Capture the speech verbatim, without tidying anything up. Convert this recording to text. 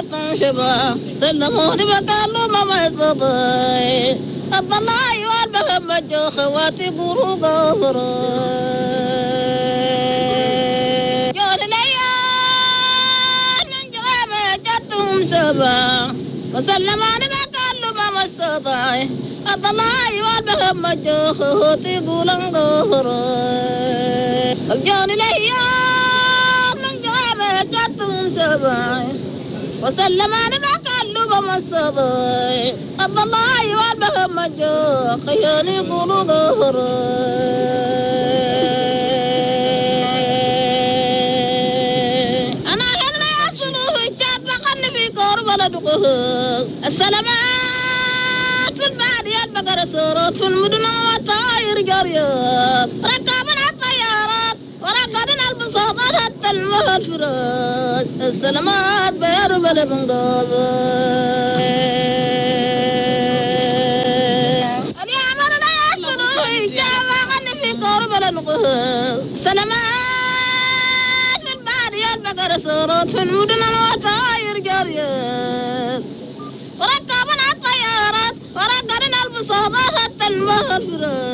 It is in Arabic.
شبا سلموني بقالوا ما يصبي الضلاي والبهم جو خواتي قرو قهرا جون ليان من جوامع جدهم شبا وسلموني بقالوا ما يصبي الضلاي والبهم جو خواتي قرو قهرا جون ليان من جوامع جدهم شبا وسلم على بقلب مصبي الضلاي والبهم جو خياني قولوا ظهر أنا هلا يصلوا الجاد بقن في قرب لدقه السلامات في الباديات بقر سورات في المدن والطاير جريات ركابنا الطيارات وركبنا البساطات حتى المهد فراج السلامات بير بلا بنغاز اليوم لا يصلوا إجابة غني في قرب لنقه سلامات في الباديات بقر سورات في المدن والطاير جريات وركبنا الطيارات وركبنا البساطات حتى المهد فراج